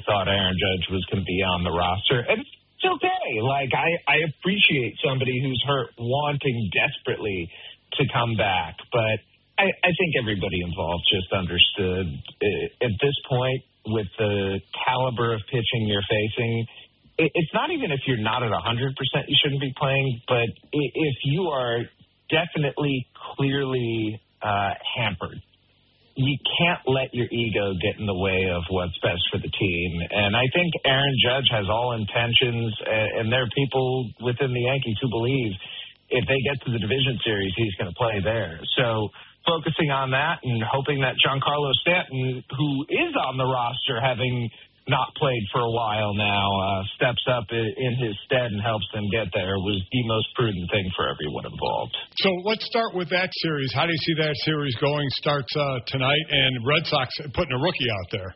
thought Aaron Judge was going to be on the roster. And it's okay. Like, I appreciate somebody who's hurt wanting desperately to come back. But I think everybody involved just understood at this point with the caliber of pitching you're facing, it's not even if you're not at 100% you shouldn't be playing, but if you are definitely clearly hampered, you can't let your ego get in the way of what's best for the team. And I think Aaron Judge has all intentions, and there are people within the Yankees who believe if they get to the division series, he's going to play there. So focusing on that and hoping that Giancarlo Stanton, who is on the roster having not played for a while now, steps up in his stead and helps them get there was the most prudent thing for everyone involved. So let's start with that series. How do you see that series going? Starts tonight, and Red Sox putting a rookie out there.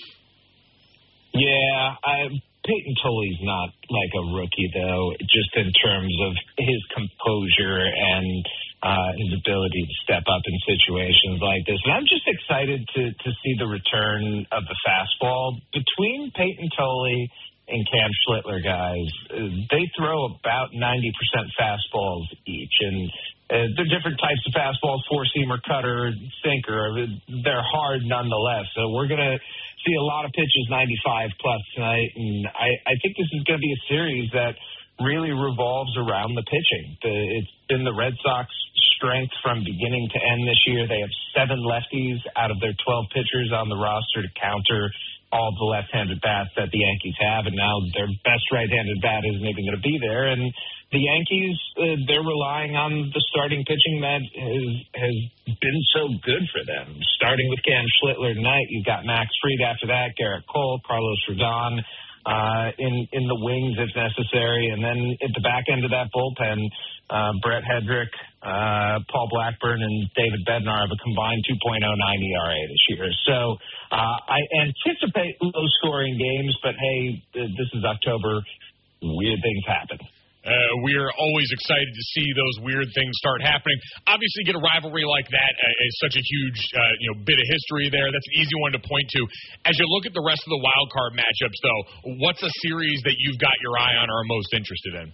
Yeah, Peyton Tully's not like a rookie, though, just in terms of his composure and his ability to step up in situations like this. And I'm just excited to see the return of the fastball. Between Peyton Tully and Cam Schlittler, guys, they throw about 90% fastballs each. And they're different types of fastballs, four-seamer, cutter, sinker. They're hard nonetheless. So we're going to see a lot of pitches 95-plus tonight. And I think this is going to be a series that really revolves around the pitching. It's been the Red Sox strength from beginning to end this year. They have 7 lefties out of their 12 pitchers on the roster to counter all the left-handed bats that the Yankees have, and now their best right-handed bat isn't even going to be there. And the Yankees, they're relying on the starting pitching that has been so good for them. Starting with Cam Schlittler tonight, you've got Max Fried after that, Garrett Cole, Carlos Rodon in the wings if necessary. And then at the back end of that bullpen, Brett Hedrick, Paul Blackburn, and David Bednar have a combined 2.09 ERA this year. So I anticipate low-scoring games, but, hey, this is October. Weird things happen. We are always excited to see those weird things start happening. Obviously, get a rivalry like that is such a huge bit of history there. That's an easy one to point to. As you look at the rest of the wild card matchups, though, what's a series that you've got your eye on or are most interested in?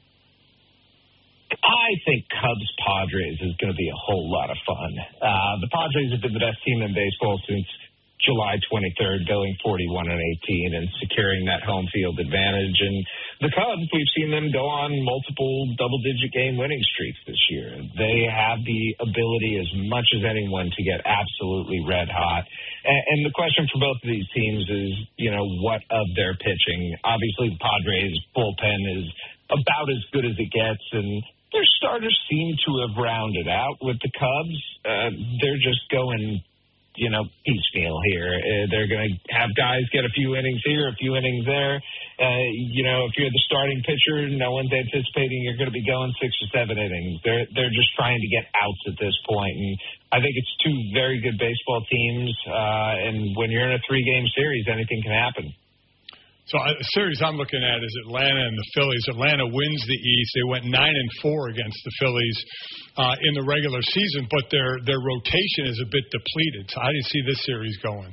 I think Cubs-Padres is going to be a whole lot of fun. The Padres have been the best team in baseball since July 23rd, going 41-18 and securing that home field advantage. And the Cubs, we've seen them go on multiple double-digit game winning streaks this year. They have the ability, as much as anyone, to get absolutely red hot. And the question for both of these teams is, what of their pitching? Obviously, the Padres' bullpen is about as good as it gets, and their starters seem to have rounded out. With the Cubs, they're just going piecemeal here. They're going to have guys get a few innings here, a few innings there. If you're the starting pitcher, no one's anticipating you're going to be going 6 or 7 innings. They're just trying to get outs at this point. And I think it's 2 very good baseball teams. And when you're in a 3-game series, anything can happen. So a series I'm looking at is Atlanta and the Phillies. Atlanta wins the East. They went 9-4 against the Phillies in the regular season, but their rotation is a bit depleted. So how do you see this series going?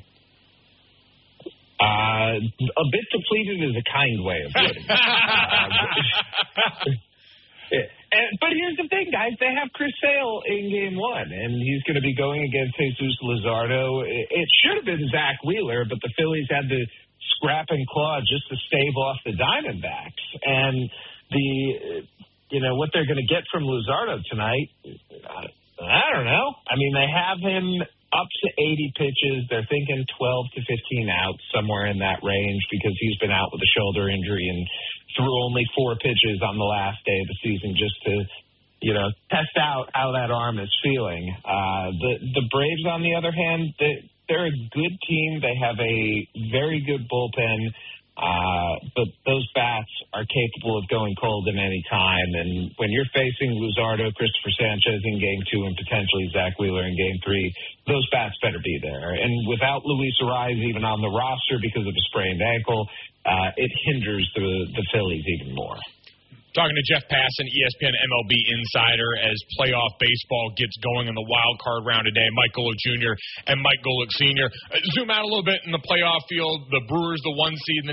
A bit depleted is a kind way of putting it. But here's the thing, guys. They have Chris Sale in Game 1, and he's going to be going against Jesus Luzardo. It should have been Zach Wheeler, but the Phillies had to scrap and claw just to stave off the Diamondbacks. And what they're going to get from Luzardo tonight, I don't know. I mean, they have him up to 80 pitches. They're thinking 12 to 15 outs, somewhere in that range, because he's been out with a shoulder injury and threw only 4 pitches on the last day of the season just to, test out how that arm is feeling. The Braves, on the other hand, they're a good team. They have a very good bullpen, but those bats are capable of going cold at any time. And when you're facing Luzardo, Christopher Sanchez in Game 2, and potentially Zach Wheeler in Game 3, those bats better be there. And without Luis Arraez even on the roster because of a sprained ankle, it hinders the Phillies even more. Talking to Jeff Passan, ESPN MLB insider, as playoff baseball gets going in the wild card round today. Mike Golic Jr. and Mike Golic Sr. Zoom out a little bit in the playoff field. The Brewers, the 1 seed in the